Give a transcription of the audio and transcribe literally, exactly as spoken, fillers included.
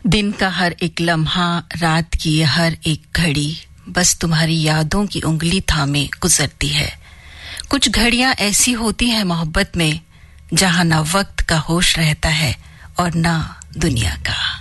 दिन का हर एक लम्हा, रात की हर एक घड़ी बस तुम्हारी यादों की उंगली थामे गुजरती है। कुछ घड़ियां ऐसी होती हैं मोहब्बत में जहां ना वक्त का होश रहता है और ना दुनिया का।